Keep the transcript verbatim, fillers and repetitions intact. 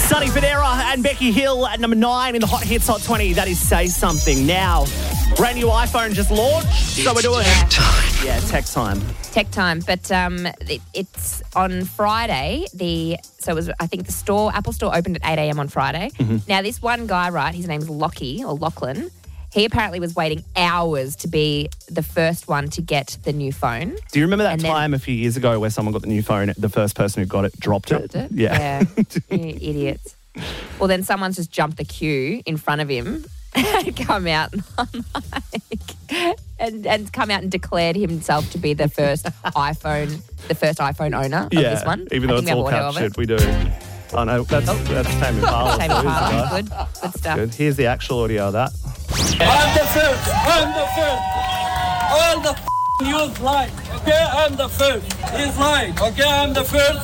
Sonny Fodera and Becky Hill at number nine in the Hot Hits Hot twenty. That is Say Something. Now, brand new iPhone just launched, so we're doing tech time. Yeah, tech time. Tech time, but um, it, it's on Friday. The so it was I think the store Apple Store opened at eight a.m. on Friday. Mm-hmm. Now this one guy, right? His name's Lockie or Lachlan. He apparently was waiting hours to be the first one to get the new phone. Do you remember that And then- time a few years ago where someone got the new phone, the first person who got it dropped, Dropped it? Yeah. Yeah. You idiots. Well, then someone's just jumped the queue in front of him and come out and, like, and and come out and declared himself to be the first iPhone, the first iPhone owner of yeah, this one. even I though think it's we all have audio of captured, we do. Oh, no, that's, that's Tame Impala. Tame so Impala. is it, Good, right? good stuff. Good. Here's the actual audio of that. I'm the first. I'm the first. All the f***ing youth lying. Okay, I'm the first. He's lying. Okay, I'm the first.